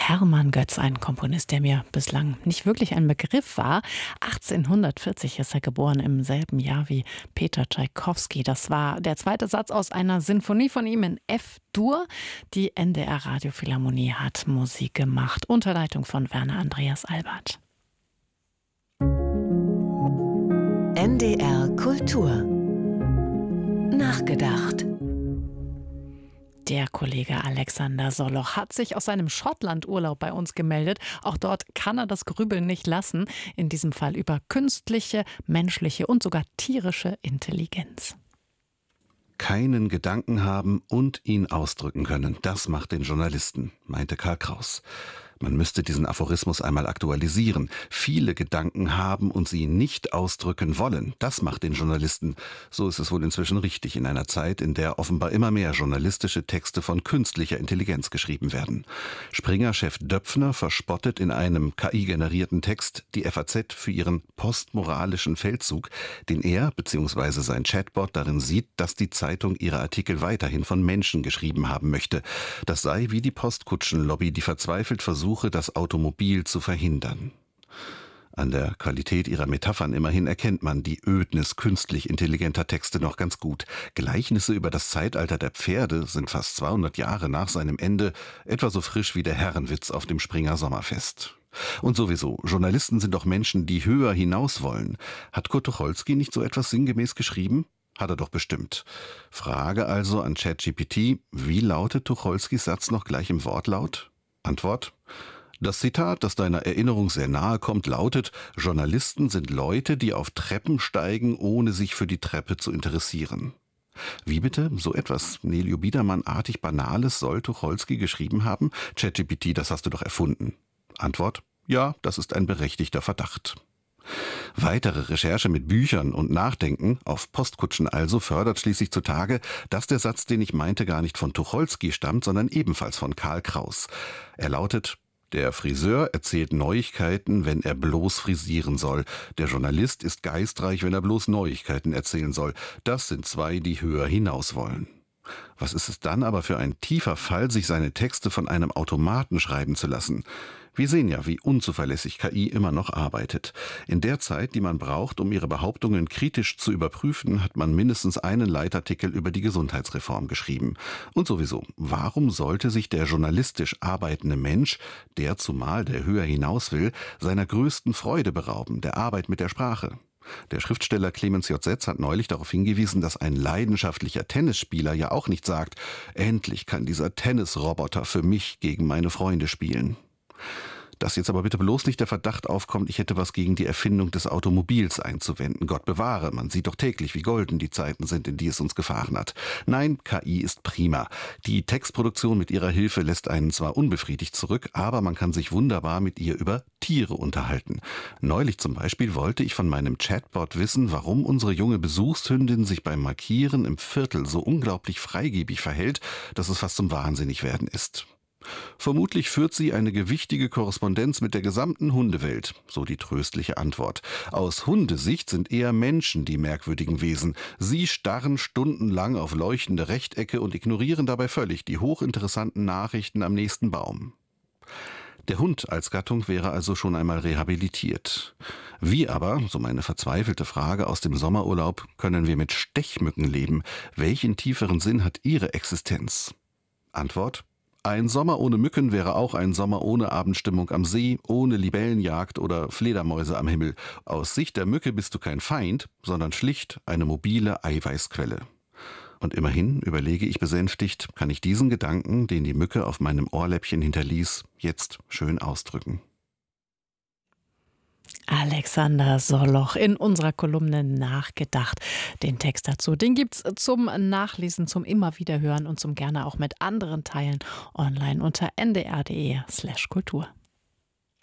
Hermann Götz, ein Komponist, der mir bislang nicht wirklich ein Begriff war. 1840 ist er geboren, im selben Jahr wie Peter Tschaikowski. Das war der zweite Satz aus einer Sinfonie von ihm in F-Dur. Die NDR Radiophilharmonie hat Musik gemacht, unter Leitung von Werner Andreas Albert. NDR Kultur. Nachgedacht. Der Kollege Alexander Soloch hat sich aus seinem Schottland-Urlaub bei uns gemeldet. Auch dort kann er das Grübeln nicht lassen. In diesem Fall über künstliche, menschliche und sogar tierische Intelligenz. Keinen Gedanken haben und ihn ausdrücken können, das macht den Journalisten, meinte Karl Kraus. Man müsste diesen Aphorismus einmal aktualisieren. Viele Gedanken haben und sie nicht ausdrücken wollen. Das macht den Journalisten. So ist es wohl inzwischen richtig in einer Zeit, in der offenbar immer mehr journalistische Texte von künstlicher Intelligenz geschrieben werden. Springer-Chef Döpfner verspottet in einem KI-generierten Text die FAZ für ihren postmoralischen Feldzug, den er bzw. sein Chatbot darin sieht, dass die Zeitung ihre Artikel weiterhin von Menschen geschrieben haben möchte. Das sei wie die Postkutschenlobby, die verzweifelt versucht, das Automobil zu verhindern. An der Qualität ihrer Metaphern immerhin erkennt man die Ödnis künstlich intelligenter Texte noch ganz gut. Gleichnisse über das Zeitalter der Pferde sind fast 200 Jahre nach seinem Ende etwa so frisch wie der Herrenwitz auf dem Springer Sommerfest. Und sowieso, Journalisten sind doch Menschen, die höher hinaus wollen. Hat Kurt Tucholsky nicht so etwas sinngemäß geschrieben? Hat er doch bestimmt. Frage also an ChatGPT, wie lautet Tucholskys Satz noch gleich im Wortlaut? Antwort: Das Zitat, das deiner Erinnerung sehr nahe kommt, lautet: Journalisten sind Leute, die auf Treppen steigen, ohne sich für die Treppe zu interessieren. Wie bitte? So etwas Nelio Biedermann-artig Banales soll Tucholsky geschrieben haben? ChatGPT, das hast du doch erfunden. Antwort: Ja, das ist ein berechtigter Verdacht. Weitere Recherche mit Büchern und Nachdenken, auf Postkutschen also, fördert schließlich zutage, dass der Satz, den ich meinte, gar nicht von Tucholsky stammt, sondern ebenfalls von Karl Kraus. Er lautet: Der Friseur erzählt Neuigkeiten, wenn er bloß frisieren soll. Der Journalist ist geistreich, wenn er bloß Neuigkeiten erzählen soll. Das sind zwei, die höher hinaus wollen. Was ist es dann aber für ein tiefer Fall, sich seine Texte von einem Automaten schreiben zu lassen? Wir sehen ja, wie unzuverlässig KI immer noch arbeitet. In der Zeit, die man braucht, um ihre Behauptungen kritisch zu überprüfen, hat man mindestens einen Leitartikel über die Gesundheitsreform geschrieben. Und sowieso, warum sollte sich der journalistisch arbeitende Mensch, der zumal der höher hinaus will, seiner größten Freude berauben, der Arbeit mit der Sprache? Der Schriftsteller Clemens J. Setz hat neulich darauf hingewiesen, dass ein leidenschaftlicher Tennisspieler ja auch nicht sagt: Endlich kann dieser Tennisroboter für mich gegen meine Freunde spielen. Dass jetzt aber bitte bloß nicht der Verdacht aufkommt, ich hätte was gegen die Erfindung des Automobils einzuwenden. Gott bewahre, man sieht doch täglich, wie golden die Zeiten sind, in die es uns gefahren hat. Nein, KI ist prima. Die Textproduktion mit ihrer Hilfe lässt einen zwar unbefriedigt zurück, aber man kann sich wunderbar mit ihr über Tiere unterhalten. Neulich zum Beispiel wollte ich von meinem Chatbot wissen, warum unsere junge Besuchshündin sich beim Markieren im Viertel so unglaublich freigebig verhält, dass es fast zum Wahnsinnigwerden ist. Vermutlich führt sie eine gewichtige Korrespondenz mit der gesamten Hundewelt, so die tröstliche Antwort. Aus Hundesicht sind eher Menschen die merkwürdigen Wesen. Sie starren stundenlang auf leuchtende Rechtecke und ignorieren dabei völlig die hochinteressanten Nachrichten am nächsten Baum. Der Hund als Gattung wäre also schon einmal rehabilitiert. Wie aber, so meine verzweifelte Frage aus dem Sommerurlaub, können wir mit Stechmücken leben? Welchen tieferen Sinn hat ihre Existenz? Antwort: Ein Sommer ohne Mücken wäre auch ein Sommer ohne Abendstimmung am See, ohne Libellenjagd oder Fledermäuse am Himmel. Aus Sicht der Mücke bist du kein Feind, sondern schlicht eine mobile Eiweißquelle. Und immerhin, überlege ich besänftigt, kann ich diesen Gedanken, den die Mücke auf meinem Ohrläppchen hinterließ, jetzt schön ausdrücken. Alexander Soloch in unserer Kolumne Nachgedacht. Den Text dazu, den gibt's zum Nachlesen, zum immer wieder hören und zum gerne auch mit anderen teilen online unter ndr.de/kultur.